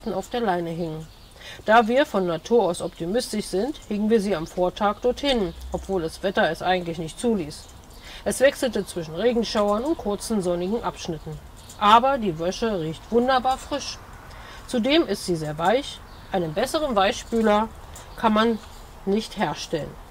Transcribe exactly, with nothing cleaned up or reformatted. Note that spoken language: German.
auf der Leine hingen. Da wir von Natur aus optimistisch sind, hingen wir sie am Vortag dorthin, obwohl das Wetter es eigentlich nicht zuließ. Es wechselte zwischen Regenschauern und kurzen sonnigen Abschnitten. Aber die Wäsche riecht wunderbar frisch. Zudem ist sie sehr weich. Einen besseren Weichspüler kann man nicht herstellen.